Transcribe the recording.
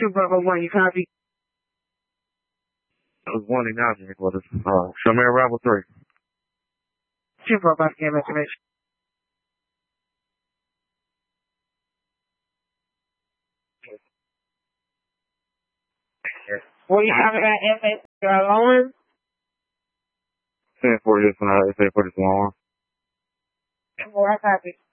2 Bravo 1, you copy? That was 1 acknowledging headquarters. Show me arrival 3. 2 Bravo, game information. What you have at inmate alone? 10-4, yes, 10-4, just 1. More copy.